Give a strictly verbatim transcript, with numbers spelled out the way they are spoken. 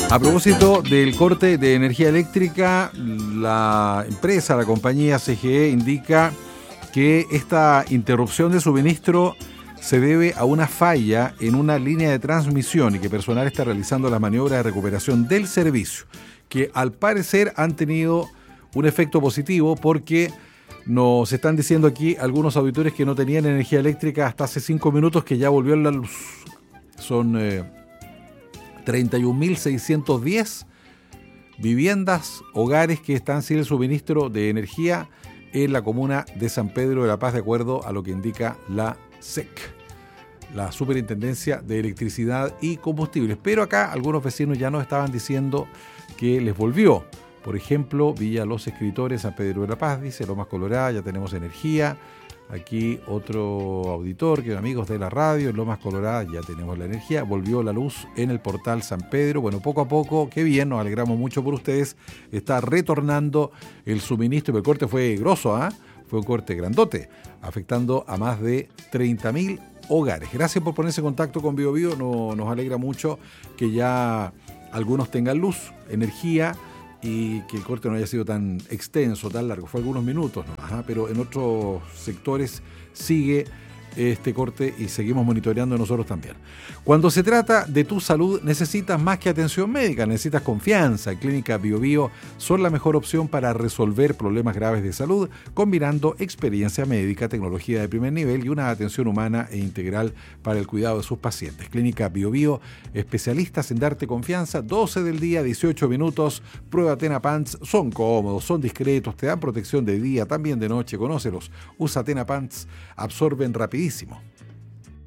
A propósito del corte de energía eléctrica, la empresa, la compañía C G E indica que esta interrupción de suministro se debe a una falla en una línea de transmisión y que personal está realizando las maniobras de recuperación del servicio, que al parecer han tenido un efecto positivo porque nos están diciendo aquí algunos auditores que no tenían energía eléctrica hasta hace cinco minutos, que ya volvió la luz. Son eh, treinta y un mil seiscientos diez viviendas, hogares que están sin el suministro de energía en la comuna de San Pedro de la Paz, de acuerdo a lo que indica la S E C, la Superintendencia de Electricidad y Combustibles. Pero acá algunos vecinos ya nos estaban diciendo que les volvió. Por ejemplo, Villa Los Escritores, San Pedro de la Paz, dice Lomas Colorada, ya tenemos energía. Aquí otro auditor, que amigos de la radio, en Lomas Colorada ya tenemos la energía. Volvió la luz en el portal San Pedro. Bueno, poco a poco, qué bien, nos alegramos mucho por ustedes. Está retornando el suministro, pero el corte fue grosso, ¿ah? ¿eh? Fue un corte grandote, afectando a más de treinta mil hogares. Gracias por ponerse en contacto con Bio Bio. No, nos alegra mucho que ya algunos tengan luz, energía, y que el corte no haya sido tan extenso, tan largo. Fue algunos minutos, ¿no? Ajá, pero en otros sectores sigue este corte y seguimos monitoreando nosotros también. Cuando se trata de tu salud, necesitas más que atención médica, necesitas confianza. Clínica Bio Bio son la mejor opción para resolver problemas graves de salud, combinando experiencia médica, tecnología de primer nivel y una atención humana e integral para el cuidado de sus pacientes. Clínica Bio Bio, especialistas en darte confianza, doce del día, dieciocho minutos. Prueba Tena Pants, son cómodos, son discretos, te dan protección de día, también de noche. Conócelos, usa Tena Pants, absorben rapidísimo.